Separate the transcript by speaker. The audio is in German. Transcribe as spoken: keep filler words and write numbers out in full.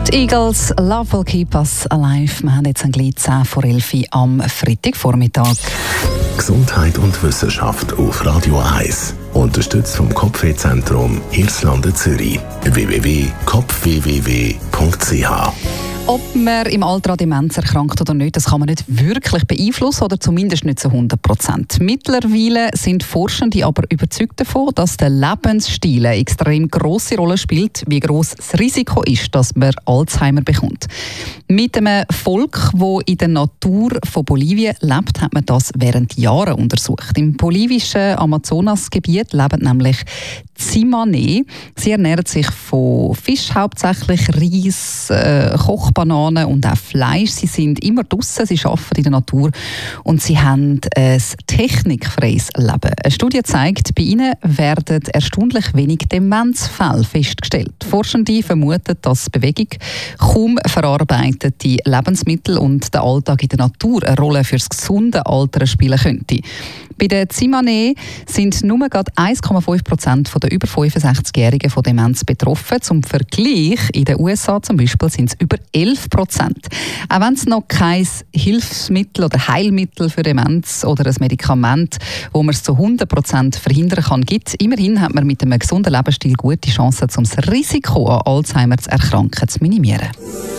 Speaker 1: Die Eagles, Love will keep us alive. Wir haben jetzt ein Glied zehn vor elf am Freitagvormittag.
Speaker 2: Gesundheit und Wissenschaft auf Radio eins. Unterstützt vom Kopfwehzentrum Irlande Zürich. w w w punkt kopfwww punkt c h.
Speaker 1: Ob man im Alter an Demenz erkrankt oder nicht, das kann man nicht wirklich beeinflussen oder zumindest nicht zu hundert Prozent. Mittlerweile sind Forschende aber überzeugt davon, dass der Lebensstil eine extrem grosse Rolle spielt, wie gross das Risiko ist, dass man Alzheimer bekommt. Mit einem Volk, das in der Natur von Bolivien lebt, hat man das während Jahren untersucht. Im bolivischen Amazonasgebiet leben nämlich Tsimane. Sie ernähren sich von Fisch hauptsächlich, Reis, äh, Kochbananen und auch Fleisch. Sie sind immer draussen, sie arbeiten in der Natur und sie haben ein technikfreies Leben. Eine Studie zeigt, bei ihnen werden erstaunlich wenig Demenzfälle festgestellt. Forschende vermuten, dass Bewegung, kaum verarbeitete Lebensmittel und der Alltag in der Natur eine Rolle für das gesunde Altern spielen könnte. Bei den Tsimane sind nur gerade eins Komma fünf Prozent der über fünfundsechzigjährigen von Demenz betroffen. Zum Vergleich, in den U S A zum Beispiel sind es über elf Prozent. Auch wenn es noch kein Hilfsmittel oder Heilmittel für Demenz oder ein Medikament, wo man es zu hundert Prozent verhindern kann, gibt, immerhin hat man mit einem gesunden Lebensstil gute Chancen, um das Risiko an Alzheimer zu erkranken zu minimieren.